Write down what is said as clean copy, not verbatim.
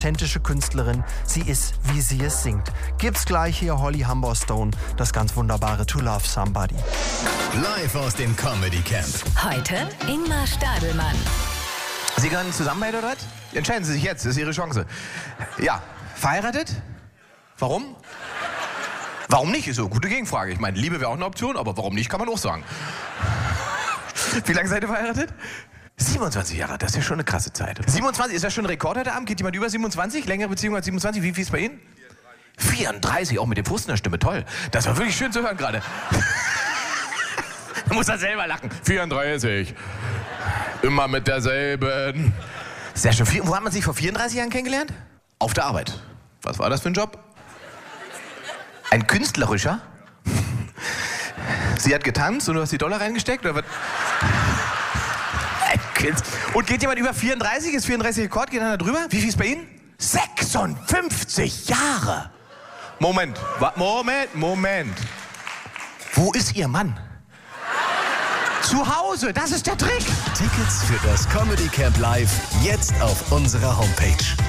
authentische Künstlerin. Sie ist, wie sie es singt. Gibt's gleich hier Holly Humberstone, das ganz wunderbare To Love Somebody. Live aus dem Comedy Camp. Heute Ingmar Stadelmann. Sie gehören zusammen beide oder was? Entscheiden Sie sich jetzt, das ist Ihre Chance. Ja, verheiratet? Warum? Warum nicht? Ist so eine gute Gegenfrage. Ich meine, Liebe wäre auch eine Option, aber warum nicht, kann man auch sagen. Wie lange seid ihr verheiratet? 27 Jahre, das ist ja schon eine krasse Zeit. 27, ist das schon ein Rekord heute Abend? Geht jemand über 27? Längere Beziehung als 27? Wie viel ist bei Ihnen? 34, auch mit dem Frust in der Stimme, toll. Das war wirklich schön zu hören gerade. Da muss er selber lachen. 34. Immer mit derselben. Sehr schön. Wo hat man sich vor 34 Jahren kennengelernt? Auf der Arbeit. Was war das für ein Job? Ein künstlerischer? Sie hat getanzt und du hast die Dollar reingesteckt? Oder was? Und geht jemand über 34? Ist 34 Rekord? Geht einer drüber? Wie viel ist bei Ihnen? 56 Jahre! Moment. Moment. Wo ist Ihr Mann? Zu Hause, das ist der Trick. Tickets für das Comedy Camp Live jetzt auf unserer Homepage.